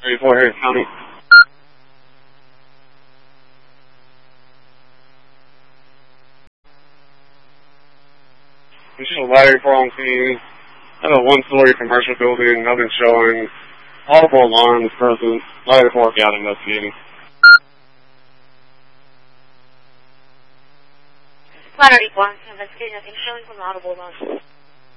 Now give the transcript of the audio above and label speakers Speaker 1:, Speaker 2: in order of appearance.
Speaker 1: 34 Harris County. We show ladder for on scene. I have a one-story commercial building, nothing showing. Audible alarms present. Ladder 4 out investigating.
Speaker 2: Ladder 8 investigating, nothing showing from audible alarms.